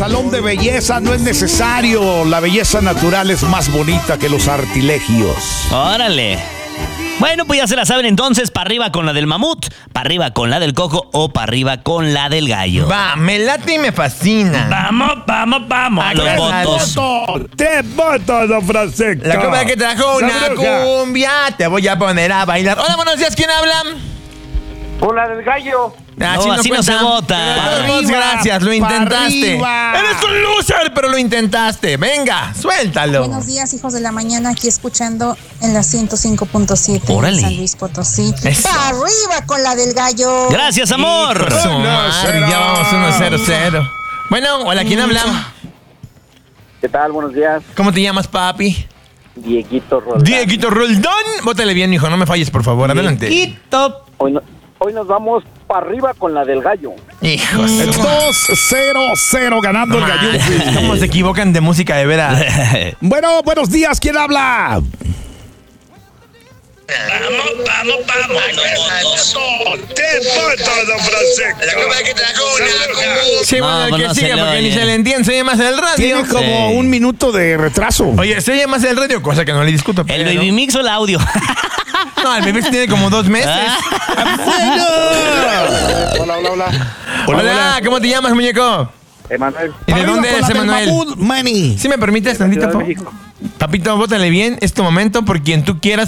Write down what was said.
salón de belleza no es necesario. La belleza natural es más bonita que los artilegios. Órale. Bueno, pues ya se la saben entonces, para arriba con la del mamut, para arriba con la del coco o para arriba con la del gallo. Va, me late y me fascina. Vamos. A los votos. ¡Te voto, don Francisco! La cobra que trajo una cumbia, te voy a poner a bailar. Hola, buenos días, ¿quién habla? Hola del gallo. Así no se vota. Gracias, lo intentaste. Eres un loser, pero lo intentaste. Venga, suéltalo. Buenos días, hijos de la mañana, aquí escuchando en la 105.7 Órale. en San Luis Potosí. Eso. ¡Pa' arriba con la del gallo! Gracias, amor. Hijo de su madre, ya vamos 1-0-0. Bueno, hola, ¿quién habla? ¿Qué tal? Buenos días. ¿Cómo te llamas, papi? Dieguito Roldán. Dieguito Roldán. Bótale bien, hijo, no me falles, por favor. Adelante. Hoy nos vamos para arriba con la del gallo. Hijos. 2-0-0 ganando el gallo. ¿Cómo se equivocan de música de veras? Bueno, buenos días, ¿quién habla? Sí, bueno, No, el pues que no se sigue, le porque ni oye. se le entiende, se oye más el radio. Tiene como un minuto de retraso. Oye, se oye más el radio, cosa que no le discuto. El pero- baby mix o el audio. No, el baby mix tiene como 2 meses. Hola. Hola, ¿cómo te llamas, muñeco? Emanuel. ¿Y de dónde eres, Emanuel? Manny. ¿Sí me permites tantito, Ciudad de po? México. Papito, bótale bien, es tu momento por quien tú quieras.